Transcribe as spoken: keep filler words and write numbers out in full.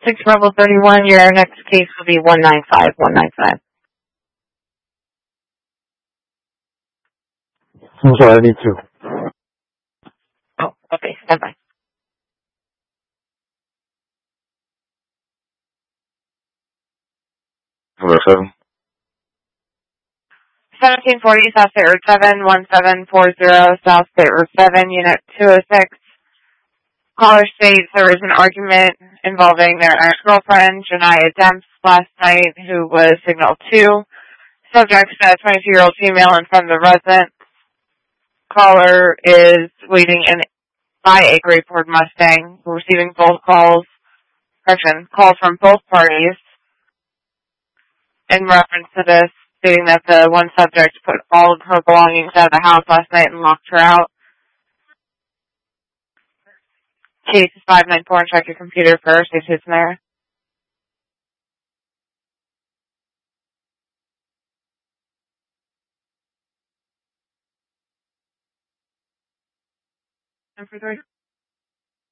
six Rebel thirty-one, your next case will be one nine five one nine five. I'm sorry, I need two. Oh, okay, stand by. Hello, seven. seventeen forty South State Road seven, one seven four zero South State Road seven, Unit two oh six. Caller states there was an argument involving their ex-girlfriend, Janiyah Demps, last night, who was signal two. Subject is a twenty-two-year-old female in front of the resident. Caller is waiting in by a Gray Ford Mustang, receiving both calls, correction, calls from both parties in reference to this, stating that the one subject put all of her belongings out of the house last night and locked her out. Case is five nine four, and check your computer first if it's there. Number three.